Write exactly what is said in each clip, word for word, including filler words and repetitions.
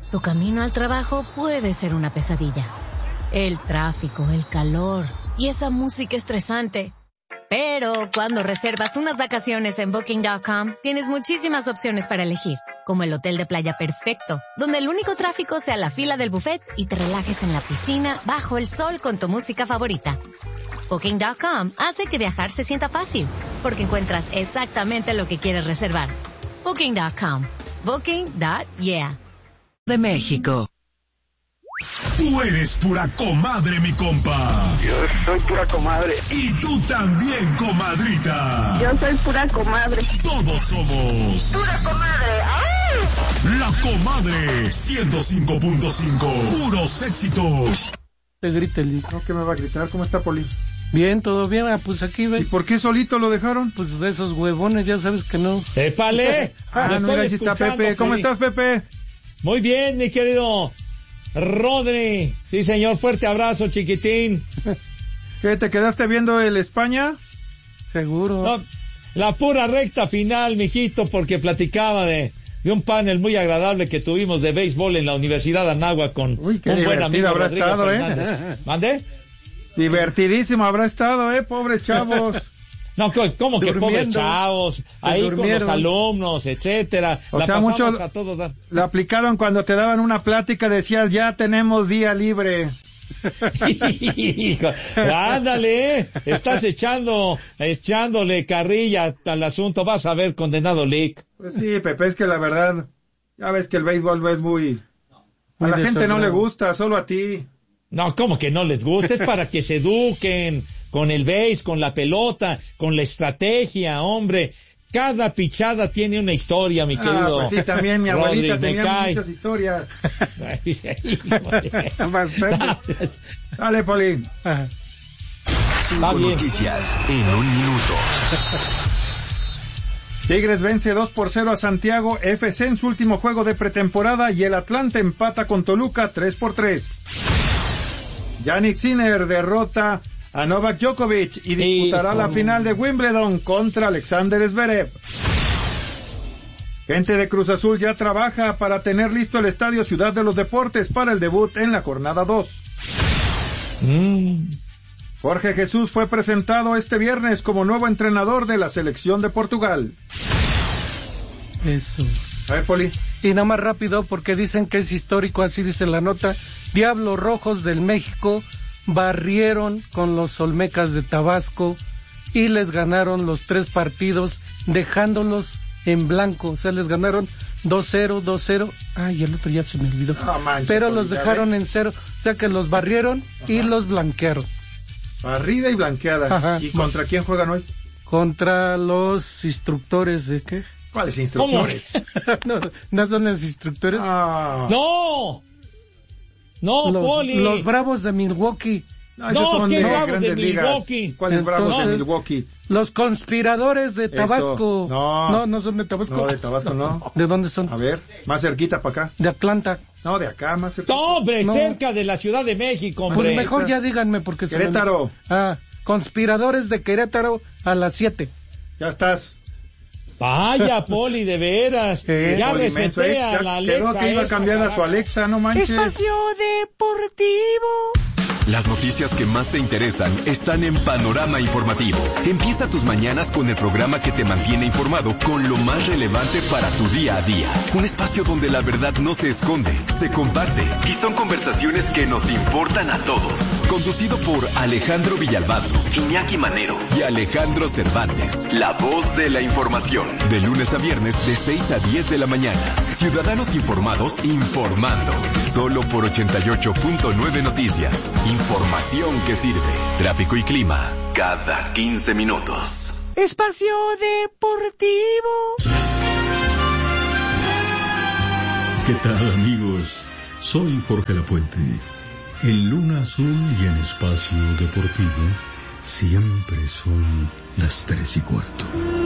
Tu camino al trabajo puede ser una pesadilla. El tráfico, el calor y esa música estresante. Pero cuando reservas unas vacaciones en Booking punto com, tienes muchísimas opciones para elegir, como el hotel de playa perfecto, donde el único tráfico sea la fila del buffet y te relajes en la piscina bajo el sol con tu música favorita. Booking punto com hace que viajar se sienta fácil, porque encuentras exactamente lo que quieres reservar. Booking punto com. Booking. Yeah. De México. Tú eres pura comadre, mi compa. Yo soy pura comadre. Y tú también, comadrita. Yo soy pura comadre. Todos somos pura comadre. ¡Ay! La Comadre ciento cinco punto cinco. Puros éxitos. Te grita el ¿No? ¿Qué me va a gritar? ¿Cómo está, Poli? Bien, todo bien. Ah, pues aquí ve. ¿Y por qué solito lo dejaron? Pues de esos huevones, ya sabes que no. ¡Épale! Ah, no, mira, ahí está Pepe. ¿Cómo estás, Pepe? Muy bien, mi querido Rodri. Sí, señor, fuerte abrazo, chiquitín. ¿Qué, te quedaste viendo el España? Seguro. No, la pura recta final, mijito, porque platicaba de, de un panel muy agradable que tuvimos de béisbol en la Universidad de Anáhuac con Uy, qué un buen amigo habrá Rodrigo estado, Fernández. ¿eh? ¿Mande? Divertidísimo habrá estado, ¿eh? Pobres chavos. No, ¿cómo que pobres chavos? Ahí durmieron. con los alumnos, etcétera. O la sea, pasamos muchos a todos dar. la aplicaron cuando te daban una plática, decías, ya tenemos día libre. Hijo, ándale, estás echando, echándole carrilla al asunto, vas a ver, condenado Lick. Pues sí, Pepe, es que la verdad, ya ves que el béisbol no es muy... A Muy la gente no le desordenado. gusta, solo a ti. No, ¿cómo que no les gusta? Es para que se eduquen con el béis, con la pelota, con la estrategia, hombre. Cada pichada tiene una historia, mi querido. Ah, pues sí, también mi abuelita Rodri, me tenía cae. muchas historias. Híjole. Bastante. Dale, Poli. Ajá. Cinco bien. noticias en un minuto. Tigres vence dos por cero a Santiago F C en su último juego de pretemporada y el Atlante empata con Toluca tres por tres. Jannik Sinner derrota a Novak Djokovic y disputará Hijo. la final de Wimbledon contra Alexander Zverev. Gente de Cruz Azul ya trabaja para tener listo el Estadio Ciudad de los Deportes para el debut en la jornada dos. Mm. Jorge Jesús fue presentado este viernes como nuevo entrenador de la selección de Portugal. Eso. A ver, Poli. Y nada más rápido, porque dicen que es histórico, así dice la nota. Diablos Rojos del México barrieron con los Olmecas de Tabasco y les ganaron los tres partidos, dejándolos en blanco. O sea, les ganaron dos cero, dos cero. Ay, el otro ya se me olvidó. No manches, Pero Poli, los ya dejaron ves. en cero. O sea que los barrieron y los blanquearon. Barrida y blanqueada. Ajá. ¿Y contra quién juegan hoy? Contra los instructores de qué? ¿Cuáles instructores? no, no son los instructores. Ah. ¡No! ¡No, los, Poli! los Bravos de Milwaukee. No, esos No, son ¿qué de Bravos Grandes de Ligas. Milwaukee? ¿Cuáles Bravos de Entonces, Milwaukee? Los conspiradores de Tabasco. Eso. No. no, no son de Tabasco. No, de Tabasco no. ¿De dónde son? A ver, más cerquita para acá. De Atlanta. No, de acá, más cerquita. No, hombre, No. cerca de la Ciudad de México, hombre. Pues mejor ya díganme porque se me- Querétaro. Ah, conspiradores de Querétaro a las siete. Ya estás. Vaya, Poli, de veras. Sí, ya Poli menso, ¿eh? resetea Ya la quedó Alexa. que iba a esa, cambiar a su carajo. Alexa, no manches. Deportivo. Las noticias que más te interesan están en Panorama Informativo. Empieza tus mañanas con el programa que te mantiene informado con lo más relevante para tu día a día. Un espacio donde la verdad no se esconde, se comparte y son conversaciones que nos importan a todos. Conducido por Alejandro Villalbazo, Iñaki Manero y Alejandro Cervantes. La voz de la información. De lunes a viernes de seis a diez de la mañana. Ciudadanos informados informando. Solo por ochenta y ocho punto nueve Noticias. Información que sirve. Tráfico y clima cada quince minutos. Espacio Deportivo. ¿Qué tal, amigos? Soy Jorge Lapuente. En Luna Azul y en Espacio Deportivo siempre son las tres y cuarto.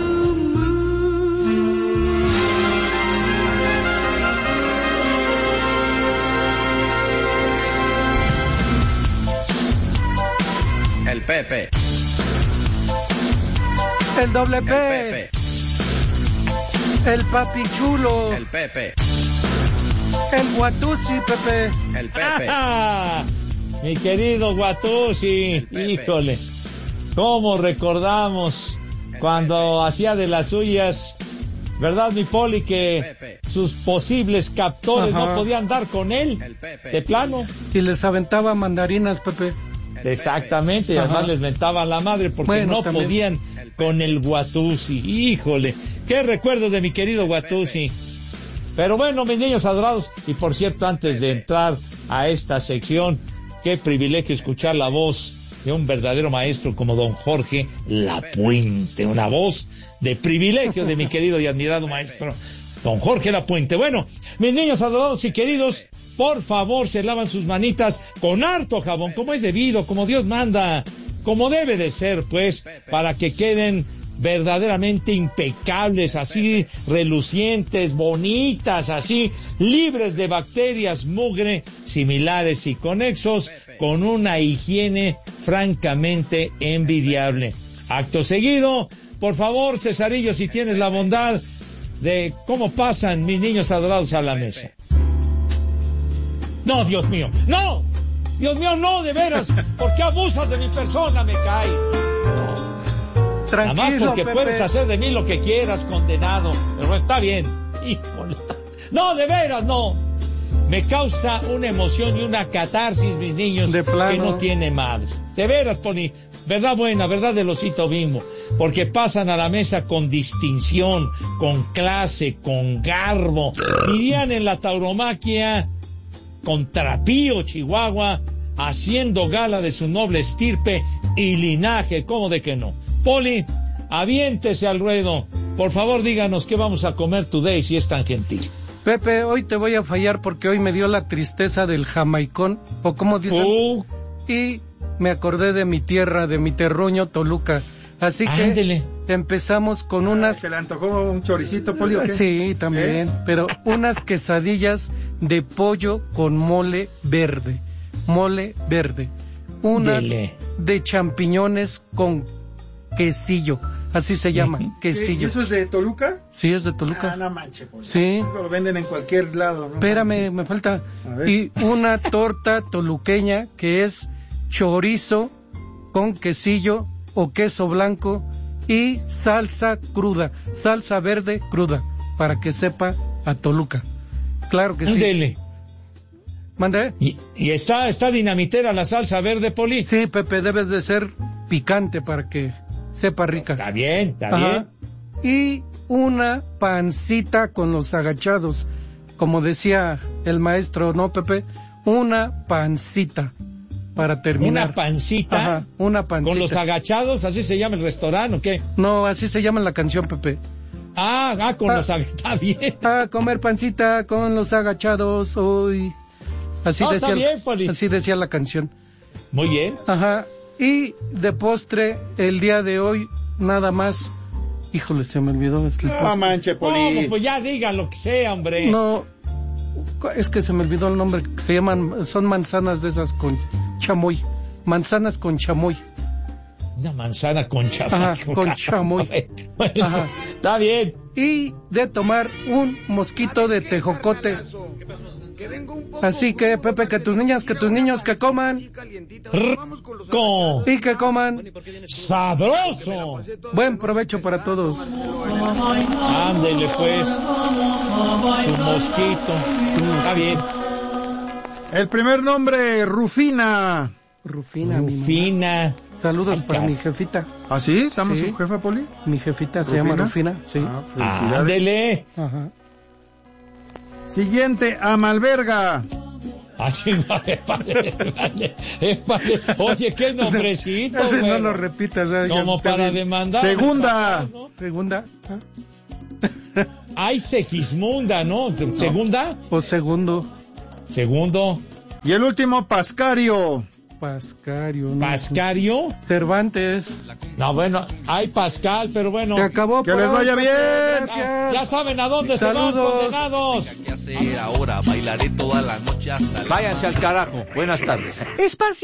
El Pepe. El doble P. El Pepe. El papi chulo. El Pepe. El Guatusi, Pepe. El Pepe. Ah, mi querido Guatusi, híjole, cómo recordamos cuando hacía de las suyas, ¿verdad, mi Poli? Que Pepe. sus posibles captores Ajá. no podían dar con él, El Pepe. de plano. Y les aventaba mandarinas, Pepe. El Exactamente, y además Ajá. les mentaban la madre porque Bueno, no también. podían con el Guatusi. Híjole, qué recuerdo de mi querido Guatusi. Pero bueno, mis niños adorados, y por cierto, antes de entrar a esta sección, qué privilegio escuchar la voz de un verdadero maestro como don Jorge Lapuente, una voz de privilegio de mi querido y admirado maestro don Jorge Lapuente. Bueno, mis niños adorados y queridos, por favor, se lavan sus manitas con harto jabón, como es debido, como Dios manda, como debe de ser, pues, para que queden verdaderamente impecables, así relucientes, bonitas, así libres de bacterias, mugre, similares y conexos, con una higiene francamente envidiable. Acto seguido, por favor, Cesarillo, si tienes la bondad de cómo pasan mis niños adorados a la mesa. No, Dios mío, no, Dios mío, no, de veras, ¿por qué abusas de mi persona? Me cae. No. Nada más Tranquilo, porque Pepe. puedes hacer de mí lo que quieras, condenado. Pero está bien. Híjole. No, de veras, no. Me causa una emoción y una catarsis, mis niños, De plano. que no tiene madre. De veras, Poni. Verdad buena, verdad del osito bimbo. Porque pasan a la mesa con distinción, con clase, con garbo. Dirían en la tauromaquia, con trapío, Chihuahua, haciendo gala de su noble estirpe y linaje. ¿Cómo de que no? Poli, aviéntese al ruedo. Por favor, díganos qué vamos a comer today, si es tan gentil. Pepe, hoy te voy a fallar porque hoy me dio la tristeza del jamaicón, o como dicen, Uh, y me acordé de mi tierra, de mi terruño, Toluca. Así que ándele. empezamos con unas... ¿Se le antojó un choricito, Poli, o qué? Sí, también, ¿Eh? pero unas quesadillas de pollo con mole verde, mole verde. Unas Dele. de champiñones con quesillo, así se llama, ¿Y quesillo. eso es de Toluca? Sí, es de Toluca. Ah, no manches, Poli. Sí. Eso lo venden en cualquier lado, ¿no? Espérame, me falta. A ver. Y una torta toluqueña que es chorizo con quesillo o queso blanco y salsa cruda, salsa verde cruda, para que sepa a Toluca. Claro que sí. Ándele. ¿Mande? ¿Y, y está, está dinamitera la salsa verde, Poli? Sí, Pepe, debes de ser picante para que sepa rica. Está bien, está Ajá. bien. Y una pancita con los agachados, como decía el maestro, ¿no, Pepe? Una pancita para terminar. Una pancita. Ajá, una pancita. Con los agachados, así se llama el restaurante, ¿o qué? No, así se llama la canción, Pepe. Ah, ah, con Ah. los agachados. Está bien. A comer pancita con los agachados hoy. Así No, decía, está bien, Poli. así decía la canción. Muy bien. Ajá. Y de postre, el día de hoy, nada más. Híjole, se me olvidó este No postre. manches, ¿Cómo? Poli. Pues ya digan lo que sea, hombre. No, es que se me olvidó el nombre. Se llaman, son manzanas de esas con chamoy. Manzanas con chamoy. Una manzana con chamoy. Ajá, con chamoy. Bueno, Ajá. está bien. Y de tomar un mosquito de tejocote. Así que, Pepe, que tus niñas, que tus niños que coman. Rico. Y que coman. Sabroso. Buen provecho para todos. Ándele pues. Su mosquito. Está bien. El primer nombre, Rufina. Rufina, mi mamá. Rufina. Saludos Ay, para car- mi jefita. ¿Ah, sí? ¿Estamos Sí. su jefa, Poli? Mi jefita se ¿Rufina? llama Rufina. Sí. Ah, felicidades. Ándele. Ajá. Siguiente, Amalberga. Ah, chingada, épale, épale, épale. Oye, qué nombrecito, Ese no güey. lo repitas. ¿eh? Como Está para bien. demandar. Segunda. ¿no? Segunda. ¿Ah? Hay Segismunda, ¿no? ¿Segunda? O segundo. Segundo. Y el último, Pascario. Pascario. ¿no? Pascario. Cervantes. No, bueno, hay Pascal, pero bueno. Se acabó. Que por les hoy, vaya Pepe. bien. Gracias. Ya, ya saben a dónde Saludos. se van, condenados. ¿Qué hacer ahora? Bailaré toda la noche hasta la... Váyanse al carajo. Buenas tardes. Espacio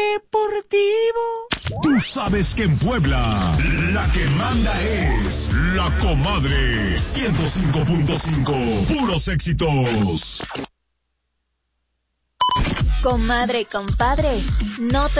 Deportivo. Tú sabes que en Puebla la que manda es la comadre ciento cinco punto cinco. Puros éxitos. Comadre, compadre, no te